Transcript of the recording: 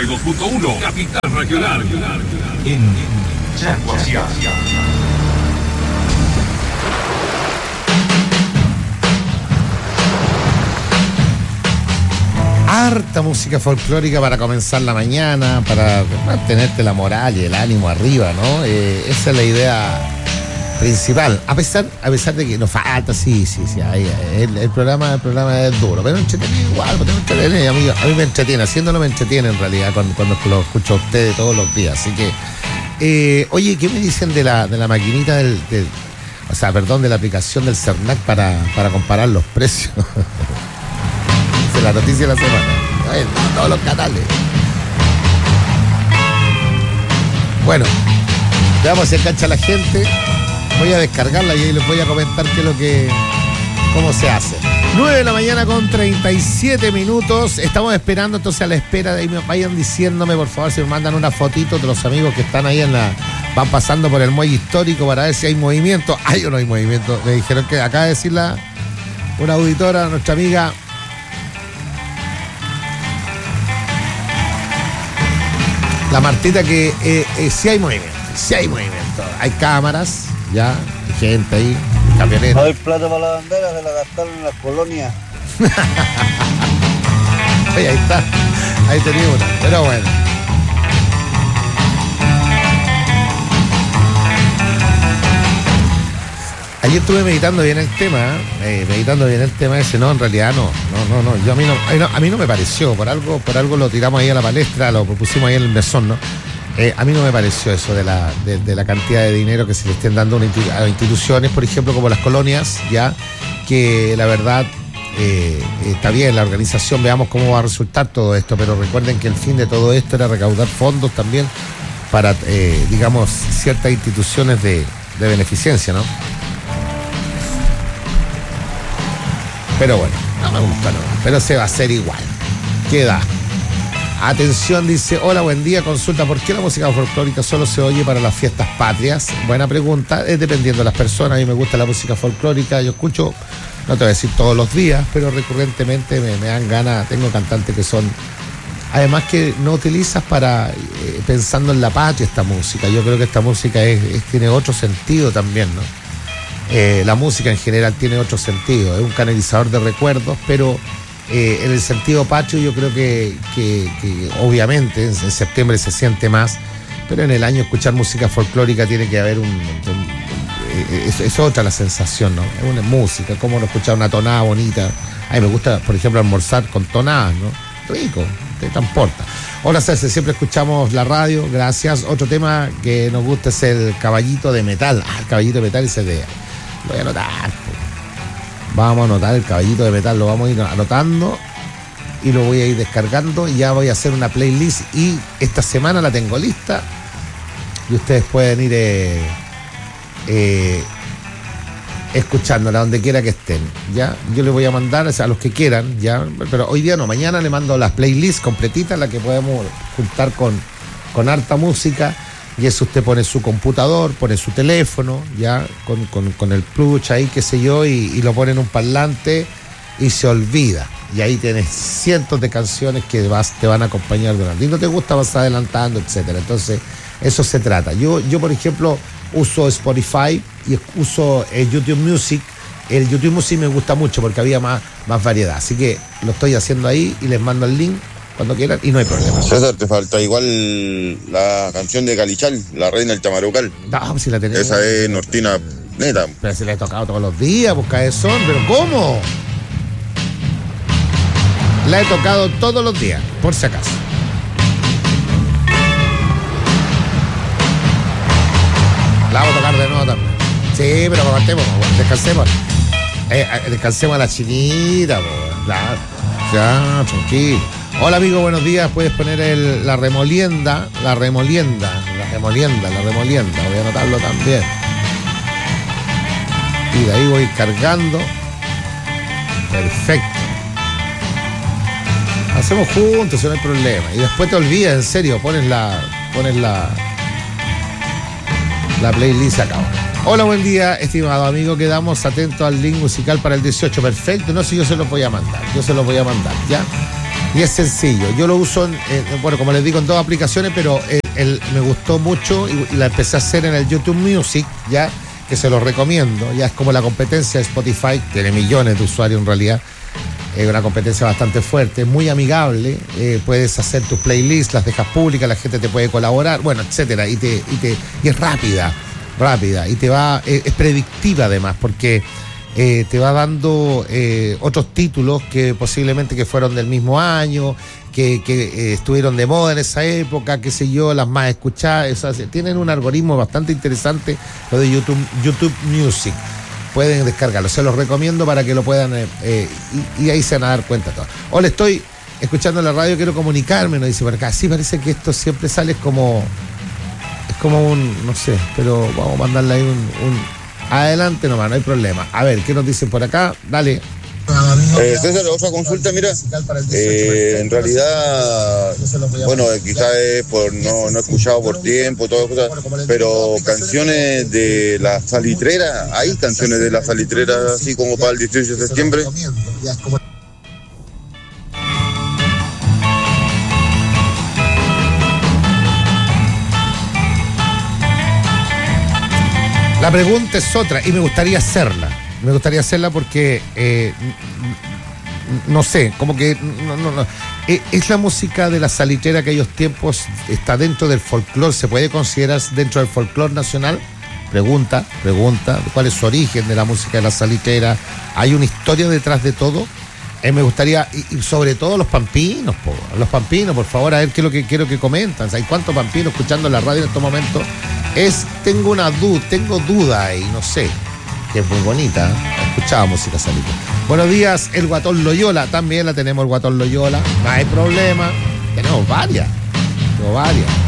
92.1, Capital Regional. En Chaguasia. Harta música folclórica para comenzar la mañana, para mantenerte la moral y el ánimo arriba, ¿no? Esa es la idea principal. A pesar de que nos falta, sí. El programa es duro, pero entretenido igual, porque me entretiene, a mí me entretiene, haciéndolo me entretiene en realidad cuando lo escucho a ustedes todos los días. Así que, oye, ¿qué me dicen de la maquinita de la aplicación del Cernac para comparar los precios? La noticia de la semana. En todos los canales. Bueno, veamos si engancha la gente. Voy a descargarla y ahí les voy a comentar cómo se hace. 9 de la mañana con 37 minutos. Estamos esperando, entonces a la espera de ahí vayan diciéndome, por favor, si me mandan una fotito de los amigos que están ahí van pasando por el muelle histórico para ver si hay movimiento. ¿Hay o no hay movimiento? Me dijeron que acaba de decirla una auditora, nuestra amiga la Martita, que sí hay movimiento, hay cámaras, ya, hay gente ahí, camioneta. No hay plata para la bandera, se la gastaron en las colonias. Oye, ahí está, ahí tenía una, pero bueno. Ayer estuve meditando bien el tema ese, no, en realidad no, a mí no me pareció, por algo lo tiramos ahí a la palestra, lo pusimos ahí en el mesón, ¿no? A mí no me pareció eso de la cantidad de dinero que se le estén dando a instituciones, por ejemplo, como las colonias, ya, que la verdad está bien, la organización, veamos cómo va a resultar todo esto, pero recuerden que el fin de todo esto era recaudar fondos también para, digamos, ciertas instituciones de beneficencia, ¿no? Pero bueno, no me gusta, no. Pero se va a hacer igual. Queda. Atención, dice, hola, buen día, consulta, ¿por qué la música folclórica solo se oye para las fiestas patrias? Buena pregunta, es dependiendo de las personas. A mí me gusta la música folclórica, yo escucho, no te voy a decir todos los días, pero recurrentemente me dan ganas. Tengo cantantes que son, además que no utilizas para, pensando en la patria esta música. Yo creo que esta música tiene otro sentido también, ¿no? La música en general tiene otro sentido, es un canalizador de recuerdos, pero en el sentido patrio yo creo que obviamente en septiembre se siente más, pero en el año escuchar música folclórica tiene que haber es otra la sensación, ¿no? Es una música, como no escuchar una tonada bonita. A mí me gusta, por ejemplo, almorzar con tonadas, ¿no? Rico, te transporta. Hola, César, siempre escuchamos la radio, gracias. Otro tema que nos gusta es el caballito de metal. El caballito de metal lo voy a anotar. Vamos a anotar el caballito de metal, lo vamos a ir anotando y lo voy a ir descargando y ya voy a hacer una playlist y esta semana la tengo lista y ustedes pueden ir escuchándola donde quiera que estén, ¿ya? Yo les voy a mandar a los que quieran, ¿ya? Pero hoy día no, mañana le mando las playlists completitas, la que podemos juntar con harta música. Y eso usted pone su computador, pone su teléfono, ya, con el plush ahí, qué sé yo, y lo pone en un parlante y se olvida. Y ahí tienes cientos de canciones que te van a acompañar durante. Y no te gusta, vas adelantando, etcétera. Entonces, eso se trata. Yo por ejemplo, uso Spotify y uso YouTube Music. El YouTube Music me gusta mucho porque había más variedad. Así que lo estoy haciendo ahí y les mando el link cuando quieran y no hay problema. César, te falta igual la canción de Calichal, La Reina del Chamarucal. No, pues si la tenemos. Esa es nortina neta. Pero si la he tocado todos los días, pues cabezón, pero ¿cómo? La he tocado todos los días, por si acaso. La vamos a tocar de nuevo también. Sí, pero aguantemos, descansemos. Descansemos a la chinita, pues. Claro. Ya, tranquilo. Hola amigo, buenos días. Puedes poner la remolienda. Voy a anotarlo también. Y de ahí voy cargando. Perfecto. Hacemos juntos, eso no hay problema. Y después te olvidas, en serio, pones la playlist acá. Hola, buen día, estimado amigo. Quedamos atentos al link musical para el 18. Perfecto. No, si yo se los voy a mandar. ¿ya? Y es sencillo. Yo lo uso, bueno, como les digo, en dos aplicaciones, pero me gustó mucho y la empecé a hacer en el YouTube Music, ya, que se lo recomiendo. Ya es como la competencia de Spotify, tiene millones de usuarios en realidad. Es una competencia bastante fuerte, muy amigable. Puedes hacer tus playlists, las dejas públicas, la gente te puede colaborar, bueno, etcétera. Y es rápida. Y te va, es predictiva además, porque te va dando otros títulos que posiblemente que fueron del mismo año, que estuvieron de moda en esa época, qué sé yo, las más escuchadas. O sea, tienen un algoritmo bastante interesante lo de YouTube Music. Pueden descargarlo, se los recomiendo para que lo puedan y ahí se van a dar cuenta todo. Hola, estoy escuchando la radio, quiero comunicarme, nos dice por acá. Sí, parece que esto siempre sale como un, no sé, pero vamos a mandarle ahí un adelante nomás, no hay problema. A ver, ¿qué nos dicen por acá? Dale. César, otra consulta, mira, en realidad, bueno, quizás es por no he escuchado por tiempo, todas cosas, pero canciones de la salitrera, ¿hay canciones de la salitrera así como para el 18 de septiembre? La pregunta es otra y me gustaría hacerla. Porque no sé, como que no. ¿Es la música de la salitrera de aquellos tiempos, está dentro del folclore? ¿Se puede considerar dentro del folclore nacional? Pregunta, ¿cuál es su origen de la música de la salitrera? ¿Hay una historia detrás de todo? Me gustaría, y sobre todo los pampinos, por favor, a ver qué es lo que quiero que comentan. ¿Hay cuántos pampinos escuchando la radio en estos momentos? Tengo duda ahí, no sé, que es muy bonita, escuchaba música salitrera. Buenos días, el Guatón Loyola, también la tenemos el Guatón Loyola, no hay problema, tenemos varias.